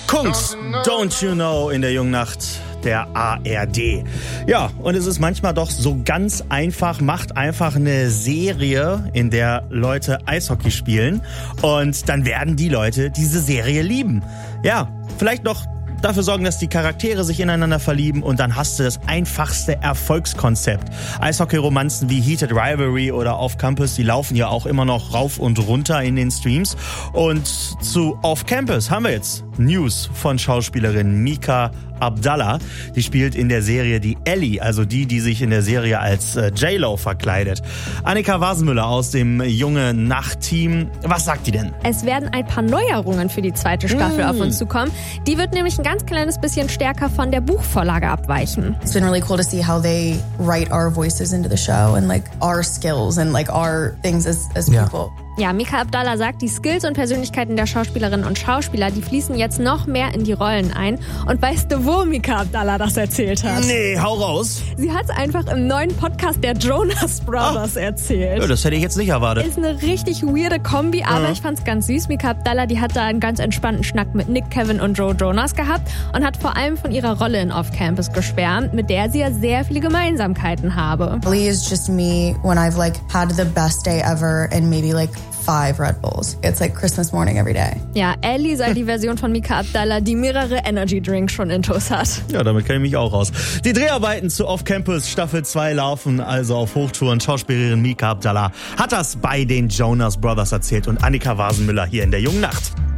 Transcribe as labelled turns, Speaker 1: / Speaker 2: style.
Speaker 1: Kungs, Don't You Know in der jungen Nacht der ARD. Ja, und es ist manchmal doch so ganz einfach, macht einfach eine Serie, in der Leute Eishockey spielen und dann werden die Leute diese Serie lieben. Ja, vielleicht noch dafür sorgen, dass die Charaktere sich ineinander verlieben und dann hast du das einfachste Erfolgskonzept. Eishockey-Romanzen wie Heated Rivalry oder Off Campus, die laufen ja auch immer noch rauf und runter in den Streams. Und zu Off Campus haben wir jetzt News von Schauspielerin Mika Abdallah. Die spielt in der Serie die Ellie, also die sich in der Serie als J-Lo verkleidet. Annika Wasenmüller aus dem Junge Nacht-Team. Was sagt die denn?
Speaker 2: Es werden ein paar Neuerungen für die zweite Staffel auf uns zukommen. Die wird nämlich ein ganz kleines bisschen stärker von der Buchvorlage abweichen.
Speaker 3: It's been really cool to see how they write our voices into the show and like our skills and like our things as people.
Speaker 2: Ja, Mika Abdallah sagt, die Skills und Persönlichkeiten der Schauspielerinnen und Schauspieler, die fließen jetzt noch mehr in die Rollen ein. Und weißt du, wo Mika Abdallah das erzählt hat?
Speaker 1: Nee, hau raus.
Speaker 2: Sie hat es einfach im neuen Podcast der Jonas Brothers erzählt.
Speaker 1: Ja, das hätte ich jetzt nicht erwartet.
Speaker 2: Ist eine richtig weirde Kombi, aber ich fand's ganz süß. Mika Abdallah, die hat da einen ganz entspannten Schnack mit Nick, Kevin und Joe Jonas gehabt und hat vor allem von ihrer Rolle in Off Campus geschwärmt, mit der sie ja sehr viele Gemeinsamkeiten habe.
Speaker 3: Ellie is just me when I've like had the best day ever and maybe like 5 Red Bulls. It's like Christmas morning every day.
Speaker 2: Ja, Ellie sei die Version von Mika Abdallah, die mehrere Energy Drinks schon intus hat.
Speaker 1: Ja, damit kenne ich mich auch aus. Die Dreharbeiten zu Off Campus Staffel 2 laufen also auf Hochtouren. Schauspielerin Mika Abdallah hat das bei den Jonas Brothers erzählt und Annika Wasenmüller hier in der jungen Nacht.